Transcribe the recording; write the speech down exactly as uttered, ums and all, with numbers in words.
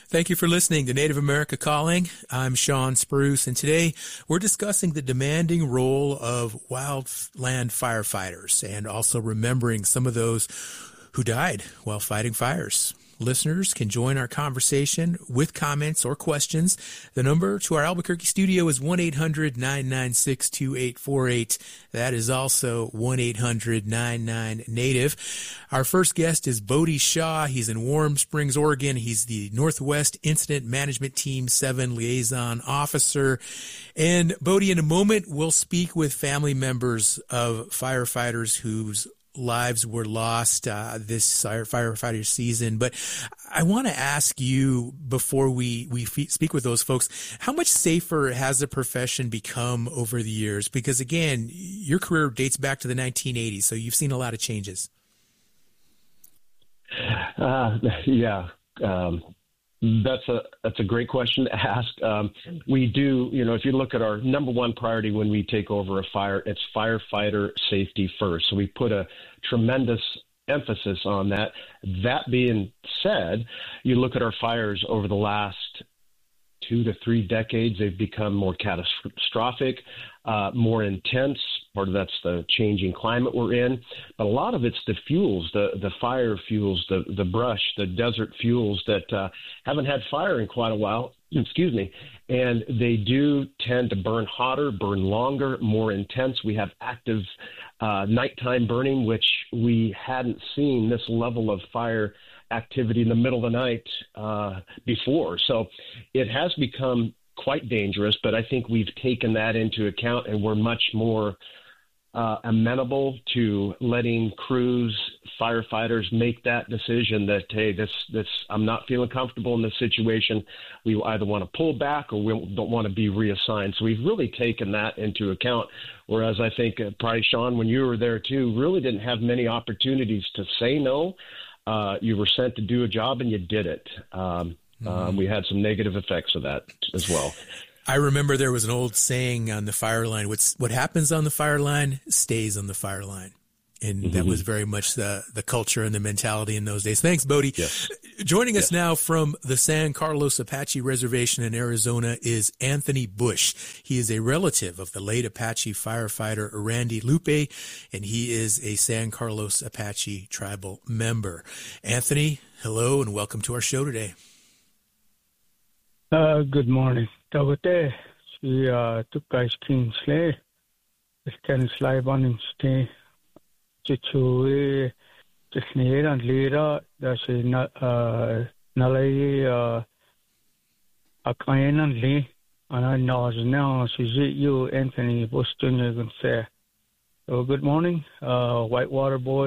Thank you for listening to Native America Calling. I'm Sean Spruce, and today we're discussing the demanding role of wildland firefighters and also remembering some of those who died while fighting fires. Listeners can join our conversation with comments or questions. The number to our Albuquerque studio is one eight hundred nine nine six two eight four eight. That is also one eight hundred nine nine Native. Our first guest is Bodie Shaw. He's in Warm Springs, Oregon. He's the Northwest Incident Management Team seven Liaison Officer. And Bodie, in a moment, we'll speak with family members of firefighters whose lives were lost uh, this firefighter season. But I want to ask you, before we, we speak with those folks, how much safer has the profession become over the years? Because, again, your career dates back to the nineteen eighties, so you've seen a lot of changes. Uh, yeah. Um, That's a that's a great question to ask. Um, we do, you know, if you look at our number one priority when we take over a fire, it's firefighter safety first. So we put a tremendous emphasis on that. That being said, you look at our fires over the last two to three decades, they've become more catastrophic, uh, more intense. Part of that's the changing climate we're in. But a lot of it's the fuels, the, the fire fuels, the, the brush, the desert fuels that uh, haven't had fire in quite a while. Excuse me. And they do tend to burn hotter, burn longer, more intense. We have active uh, nighttime burning, which we hadn't seen this level of fire activity in the middle of the night uh, before. So it has become quite dangerous, but I think we've taken that into account, and we're much more uh, amenable to letting crews, firefighters make that decision that, hey, this, this, I'm not feeling comfortable in this situation. We either want to pull back or we don't want to be reassigned. So we've really taken that into account. Whereas I think uh, probably, Sean, when you were there too, really didn't have many opportunities to say no. Uh, you were sent to do a job and you did it. Um, mm-hmm. um, we had some negative effects of that as well. I remember there was an old saying on the fire line, what's, what happens on the fire line stays on the fire line. And mm-hmm. that was very much the, the culture and the mentality in those days. Thanks, Bodie. Yes. Joining us yes. now from the San Carlos Apache Reservation in Arizona is Anthony Bush. He is a relative of the late Apache firefighter Randy Lupe, and he is a San Carlos Apache tribal member. Anthony, hello, and welcome to our show today. Uh, good morning. Tawate, si Tukais Kingsley, Ken Slyboning Stay, Chichu, Chisney and Lira, that's a Nalay, a Kayan and Lee, and I know now, she's you, Anthony Bush Junior, can say. So good morning, uh, Whitewater boy.